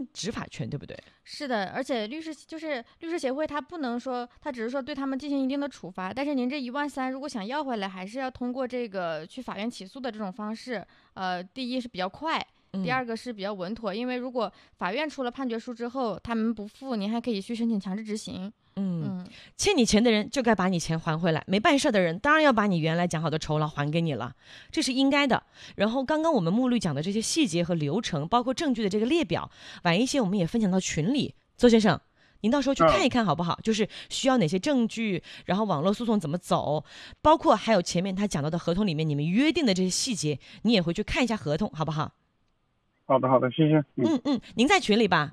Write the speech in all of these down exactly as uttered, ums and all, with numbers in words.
执法权，对不对？ 是的，而且律师就是律师协会，他不能说他只是说对他们进行一定的处罚，但是您这一万三如果想要回来，还是要通过这个去法院起诉的这种方式。呃，第一是比较快。第二个是比较稳妥，因为如果法院出了判决书之后，他们不付，您还可以去申请强制执行。 嗯, 嗯，欠你钱的人就该把你钱还回来，没办事的人当然要把你原来讲好的酬劳还给你了，这是应该的。然后刚刚我们目录讲的这些细节和流程，包括证据的这个列表，晚一些我们也分享到群里。邹先生，您到时候去看一看好不好？嗯、就是需要哪些证据，然后网络诉讼怎么走，包括还有前面他讲到的合同里面你们约定的这些细节，你也回去看一下合同，好不好？ 好的好的，谢谢。 嗯嗯, 嗯，您在群里吧？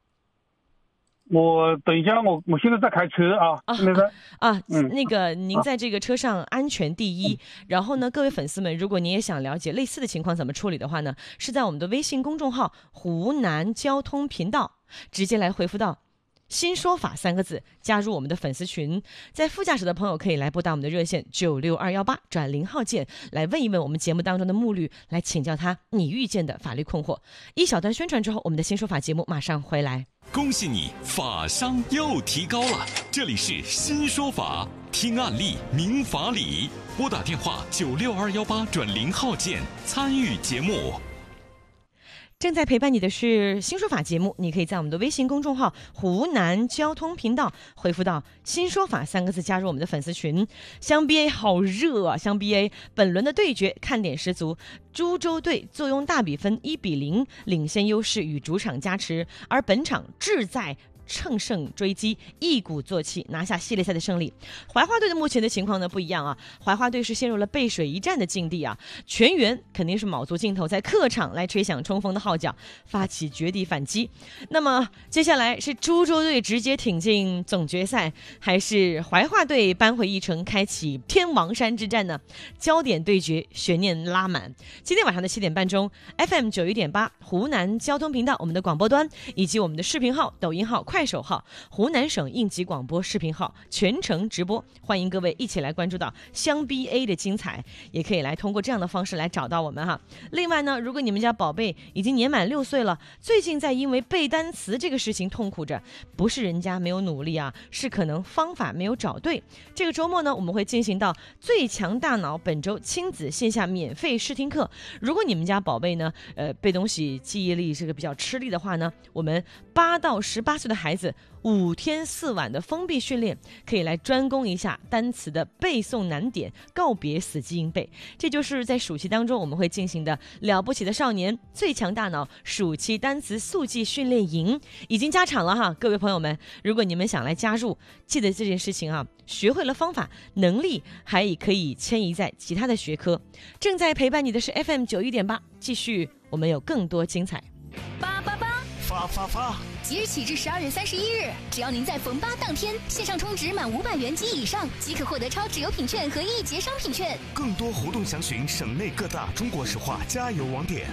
我等一下，我我现在在开车啊。 啊现在在啊，嗯、那个您在这个车上安全第一。嗯、然后呢，各位粉丝们，如果你也想了解类似的情况怎么处理的话呢，是在我们的微信公众号湖南交通频道直接来回复到新说法三个字，加入我们的粉丝群。在副驾驶的朋友可以来拨打我们的热线九六二一八转零号键，来问一问我们节目当中的目律，来请教他你遇见的法律困惑。一小段宣传之后，我们的新说法节目马上回来。 恭喜你，法商又提高了！这里是新说法，听案例明法理，拨打电话九六二一八转零号键参与节目。 正在陪伴你的是新说法节目，你可以在我们的微信公众号湖南交通频道回复到新说法三个字，加入我们的粉丝群。湘 B A 好热啊，湘 B A 本轮的对决看点十足，株洲队坐拥大比分一比零领先优势与主场加持，而本场志在乘胜追击，一鼓作气拿下系列赛的胜利。怀化队的目前的情况呢不一样啊，怀化队是陷入了背水一战的境地啊，全员肯定是卯足劲头，在客场来吹响冲锋的号角，发起绝地反击。那么接下来是株洲队直接挺进总决赛，还是怀化队扳回一城，开启天王山之战呢？焦点对决，悬念拉满。今天晚上的七点半钟 F M 九一点八湖南交通频道，我们的广播端以及我们的视频号、抖音号、快手号、湖南省应急广播视频号全程直播，欢迎各位一起来关注到湘 B A 的精彩，也可以来通过这样的方式来找到我们哈。另外呢，如果你们家宝贝已经年满六岁了，最近在因为背单词这个事情痛苦着，不是人家没有努力啊，是可能方法没有找对。这个周末呢，我们会进行到最强大脑本周亲子线下免费试听课。如果你们家宝贝呢，呃，背东西记忆力这个比较吃力的话呢，我们八到十八岁的孩子五天四晚的封闭训练，可以来专攻一下单词的背诵难点，告别死记硬背。这就是在暑期当中我们会进行的了不起的少年最强大脑暑期单词速记训练营，已经加场了哈，各位朋友们，如果你们想来加入，记得这件事情啊，学会了方法，能力还可以迁移在其他的学科。正在陪伴你的是 F M 九一点八，继续我们有更多精彩。 八八八发发发！ 即日起至十二月三十一日，只要您在逢八当天线上充值满五百元及以上，即可获得超值优品券和一节商品券。 更多活动详询省内各大中国石化加油网点。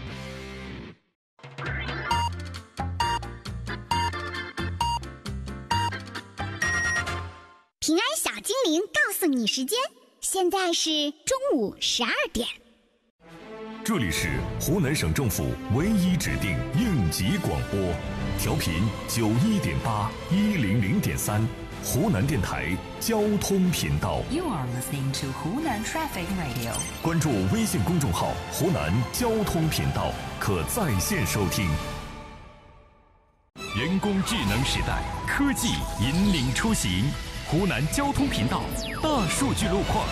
平安小精灵告诉你时间，现在是中午十二点。 这里是湖南省政府唯一指定应急广播，调频九一点八一零零点三，湖南电台交通频道。 You are listening to 湖南 Traffic Radio。 关注微信公众号“湖南交通频道”，可在线收听。人工智能时代，科技引领出行。湖南交通频道大数据路况。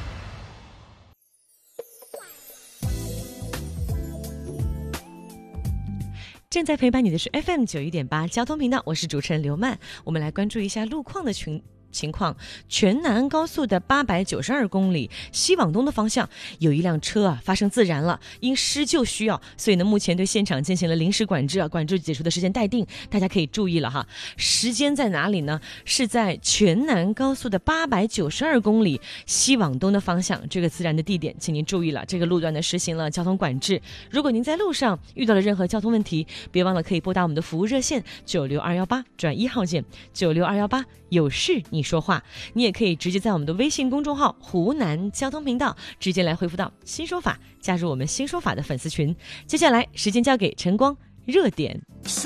正在陪伴你的是 F M 九一点八交通频道，我是主持人刘曼。我们来关注一下路况的群情况。全南高速的八百九十二公里西往东的方向，有一辆车啊发生自燃了，因施救需要，所以呢目前对现场进行了临时管制啊，管制解除的时间待定，大家可以注意了哈。时间在哪里呢？是在全南高速的八百九十二公里西往东的方向，这个自燃的地点，请您注意了，这个路段呢实行了交通管制。如果您在路上遇到了任何交通问题，别忘了可以拨打我们的服务热线九六二一八转一号键，九六二一八有事你说话。你也可以直接在我们的微信公众号湖南交通频道直接来回复到新说法，加入我们新说法的粉丝群。接下来时间交给晨光热点。